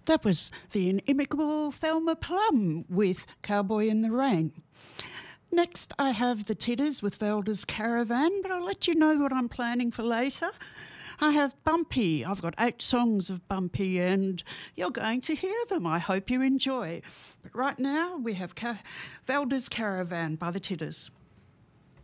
That was the inimitable Thelma Plum with Cowboy in the Rain. Next, I have the Titters with Velda's Caravan, but I'll let you know what I'm planning for later. I have Bumpy. I've got 8 songs of Bumpy, and you're going to hear them. I hope you enjoy. But right now, we have Velda's Caravan by the Titters.